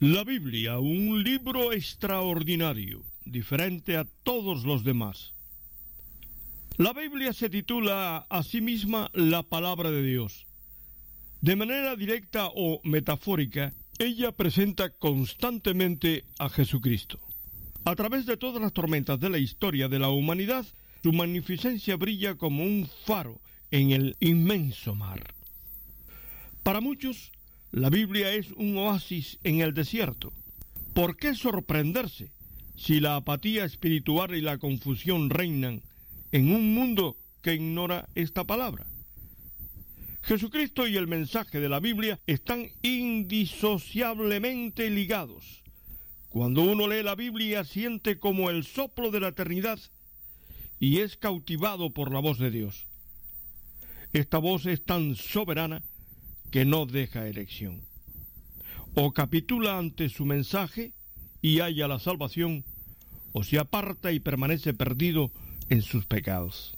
La Biblia, un libro extraordinario, diferente a todos los demás. La Biblia se titula a sí misma la Palabra de Dios. De manera directa o metafórica, ella presenta constantemente a Jesucristo. A través de todas las tormentas de la historia de la humanidad, su magnificencia brilla como un faro en el inmenso mar. Para muchos, la Biblia es un oasis en el desierto. ¿Por qué sorprenderse si la apatía espiritual y la confusión reinan en un mundo que ignora esta palabra? Jesucristo y el mensaje de la Biblia están indisociablemente ligados. Cuando uno lee la Biblia siente como el soplo de la eternidad y es cautivado por la voz de Dios. Esta voz es tan soberana que no deja elección. O capitula ante su mensaje y halla la salvación, o se aparta y permanece perdido en sus pecados.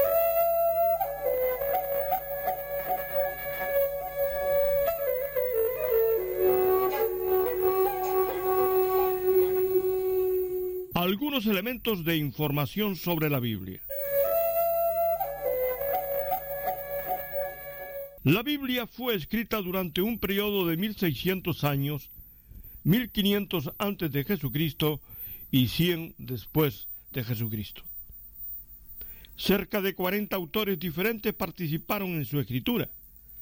Algunos elementos de información sobre la Biblia. La Biblia fue escrita durante un periodo de 1600 años, 1500 antes de Jesucristo y 100 después de Jesucristo. Cerca de 40 autores diferentes participaron en su escritura.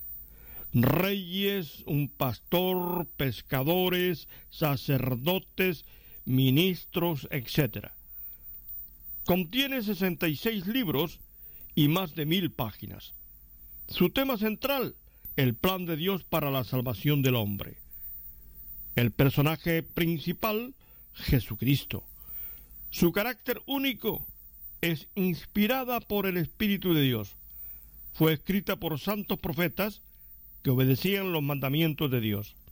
Reyes, un pastor, pescadores, sacerdotes, ministros, etc. Contiene 66 libros y más de 1000 páginas. Su tema central, el plan de Dios para la salvación del hombre. El personaje principal, Jesucristo. Su carácter único es inspirada por el Espíritu de Dios. Fue escrita por santos profetas que obedecían los mandamientos de Dios.